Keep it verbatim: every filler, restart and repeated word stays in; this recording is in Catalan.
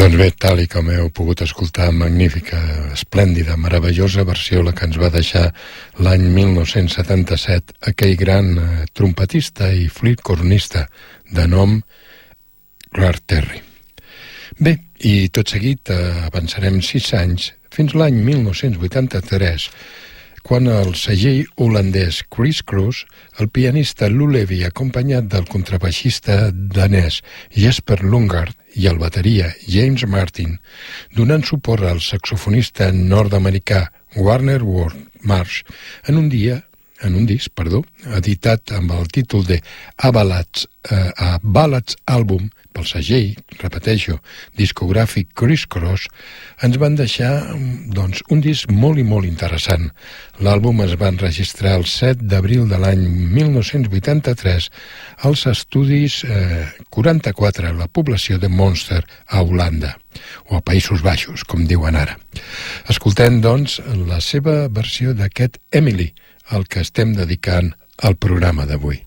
Doncs bé, tal i com heu pogut escoltar, magnífica, esplèndida, meravellosa versió la que ens va deixar l'any mil nou-cents setanta-set aquell gran eh, trompetista i flirtcornista de nom Clark Terry. Bé, i tot seguit eh, avançarem sis anys fins l'any mil nou-cents vuitanta-tres, quan el segell holandès Chris Cross, el pianista Lou Levy, acompanyat del contrabaixista danès Jesper Lundgaard i el bateria James Martin, donant suport al saxofonista nord-americà Warner Ward Marsh, en un dia en un disc, perdó, editat amb el títol de A Ballads, eh, a Ballads Album, pel segell, repeteixo, discogràfic Chris Cross, ens van deixar doncs, un disc molt i molt interessant. L'àlbum es va enregistrar el set d'abril de l'any mil nou-cents vuitanta-tres als estudis eh, quaranta-quatre, a la població de Monster, a Holanda, o a Països Baixos, com diuen ara. Escoltem, doncs, la seva versió d'aquest Emily, el que estem dedicant al programa d'avui.